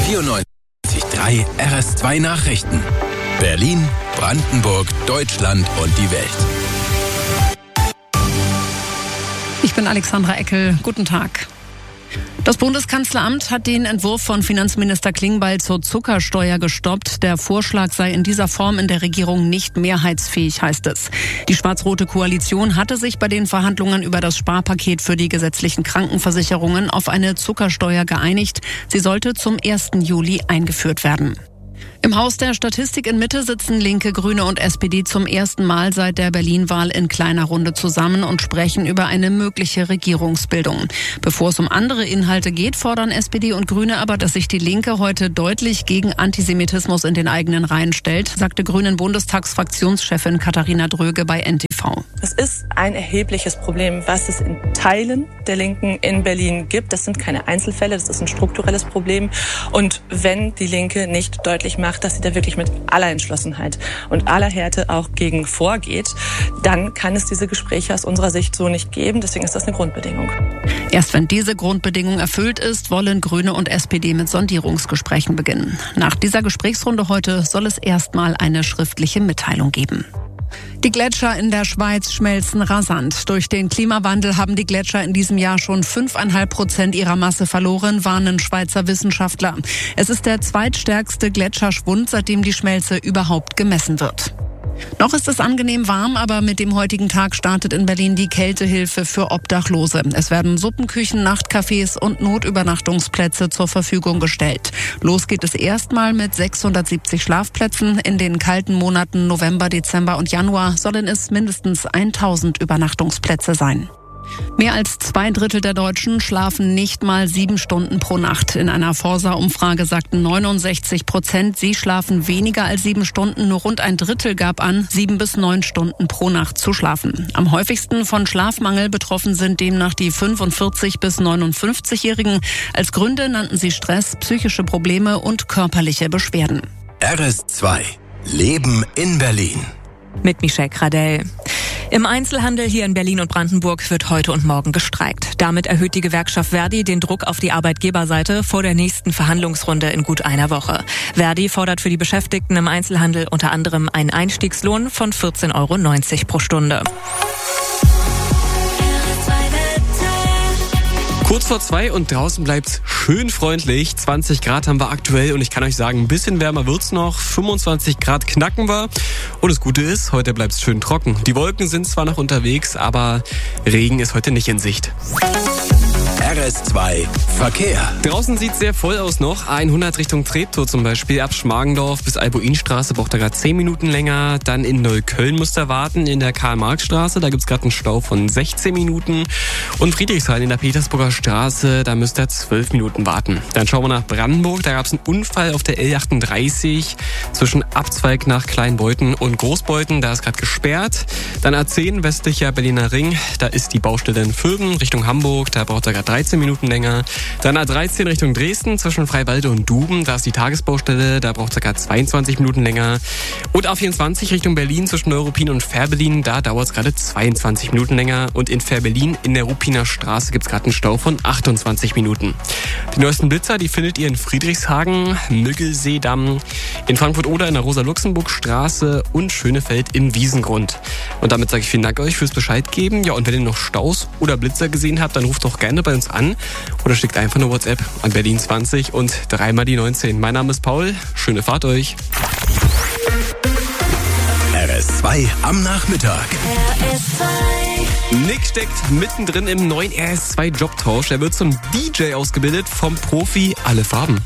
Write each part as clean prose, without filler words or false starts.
94.3 RS2 Nachrichten. Berlin, Brandenburg, Deutschland und die Welt. Ich bin Alexandra Eckel. Guten Tag. Das Bundeskanzleramt hat den Entwurf von Finanzminister Klingbeil zur Zuckersteuer gestoppt. Der Vorschlag sei in dieser Form in der Regierung nicht mehrheitsfähig, heißt es. Die schwarz-rote Koalition hatte sich bei den Verhandlungen über das Sparpaket für die gesetzlichen Krankenversicherungen auf eine Zuckersteuer geeinigt. Sie sollte zum 1. Juli eingeführt werden. Im Haus der Statistik in Mitte sitzen Linke, Grüne und SPD zum ersten Mal seit der Berlin-Wahl in kleiner Runde zusammen und sprechen über eine mögliche Regierungsbildung. Bevor es um andere Inhalte geht, fordern SPD und Grüne aber, dass sich die Linke heute deutlich gegen Antisemitismus in den eigenen Reihen stellt, sagte Grünen-Bundestagsfraktionschefin Katharina Dröge bei NTV. Es ist ein erhebliches Problem, was es in Teilen der Linken in Berlin gibt. Das sind keine Einzelfälle, das ist ein strukturelles Problem. Und wenn die Linke nicht deutlich macht, dass sie da wirklich mit aller Entschlossenheit und aller Härte auch gegen vorgeht, dann kann es diese Gespräche aus unserer Sicht so nicht geben. Deswegen ist das eine Grundbedingung. Erst wenn diese Grundbedingung erfüllt ist, wollen Grüne und SPD mit Sondierungsgesprächen beginnen. Nach dieser Gesprächsrunde heute soll es erstmal eine schriftliche Mitteilung geben. Die Gletscher in der Schweiz schmelzen rasant. Durch den Klimawandel haben die Gletscher in diesem Jahr schon 5,5% ihrer Masse verloren, warnen Schweizer Wissenschaftler. Es ist der zweitstärkste Gletscherschwund, seitdem die Schmelze überhaupt gemessen wird. Noch ist es angenehm warm, aber mit dem heutigen Tag startet in Berlin die Kältehilfe für Obdachlose. Es werden Suppenküchen, Nachtcafés und Notübernachtungsplätze zur Verfügung gestellt. Los geht es erstmal mit 670 Schlafplätzen. In den kalten Monaten November, Dezember und Januar sollen es mindestens 1000 Übernachtungsplätze sein. Mehr als 2/3 der Deutschen schlafen nicht mal 7 Stunden pro Nacht. In einer Forsa-Umfrage sagten 69%, sie schlafen weniger als 7 Stunden. Nur rund ein Drittel gab an, 7 bis 9 Stunden pro Nacht zu schlafen. Am häufigsten von Schlafmangel betroffen sind demnach die 45- bis 59-Jährigen. Als Gründe nannten sie Stress, psychische Probleme und körperliche Beschwerden. RS2 Leben in Berlin. Mit Michelle Gradell. Im Einzelhandel hier in Berlin und Brandenburg wird heute und morgen gestreikt. Damit erhöht die Gewerkschaft Verdi den Druck auf die Arbeitgeberseite vor der nächsten Verhandlungsrunde in gut einer Woche. Verdi fordert für die Beschäftigten im Einzelhandel unter anderem einen Einstiegslohn von 14,90 € pro Stunde. Kurz vor 2 und draußen bleibt's schön freundlich. 20 Grad haben wir aktuell und ich kann euch sagen, ein bisschen wärmer wird's noch. 25 Grad knacken wir. Und das Gute ist, heute bleibt's schön trocken. Die Wolken sind zwar noch unterwegs, aber Regen ist heute nicht in Sicht. RS2 Verkehr. Draußen sieht's sehr voll aus noch. A100 Richtung Treptow zum Beispiel. Ab Schmargendorf bis Albuinstraße braucht er gerade 10 Minuten länger. Dann in Neukölln müsst ihr warten in der Karl-Marx-Straße. Da gibt's gerade einen Stau von 16 Minuten. Und Friedrichshain in der Petersburger Straße, da müsst ihr 12 Minuten warten. Dann schauen wir nach Brandenburg. Da gab's einen Unfall auf der L38 zwischen Abzweig nach Kleinbeuthen und Großbeuthen. Da ist gerade gesperrt. Dann A10 westlicher Berliner Ring. Da ist die Baustelle in Vöben Richtung Hamburg. Da braucht er gerade 13 Minuten länger. Dann A13 Richtung Dresden zwischen Freiwalde und Duben. Da ist die Tagesbaustelle. Da braucht es ca. 22 Minuten länger. Und A24 Richtung Berlin zwischen Neuruppin und Fährberlin. Da dauert es gerade 22 Minuten länger. Und in Fährberlin in der Ruppiner Straße gibt es gerade einen Stau von 28 Minuten. Die neuesten Blitzer, die findet ihr in Friedrichshagen, Müggelseedamm, in Frankfurt-Oder in der Rosa-Luxemburg-Straße und Schönefeld im Wiesengrund. Und damit sage ich vielen Dank euch fürs Bescheid geben. Ja, und wenn ihr noch Staus oder Blitzer gesehen habt, dann ruft doch gerne bei uns an oder schickt einfach eine WhatsApp an Berlin 20 und 3 mal die 19. Mein Name ist Paul. Schöne Fahrt euch. RS2 am Nachmittag. Nick steckt mittendrin im neuen RS2 Jobtausch. Er wird zum DJ ausgebildet vom Profi Alle Farben.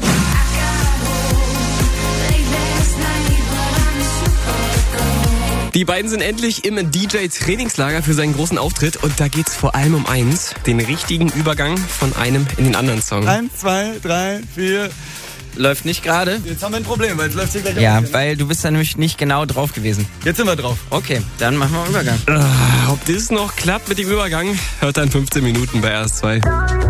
Die beiden sind endlich im DJ-Trainingslager für seinen großen Auftritt und da geht's vor allem um eins, den richtigen Übergang von einem in den anderen Song. 1, 2, 3, 4... Läuft nicht gerade. Jetzt haben wir ein Problem, weil es läuft hier gleich Ja, auf. weil du bist da nämlich nicht genau drauf gewesen. Jetzt sind wir drauf. Okay, dann machen wir einen Übergang. Ob das noch klappt mit dem Übergang, hört dann 15 Minuten bei RS2.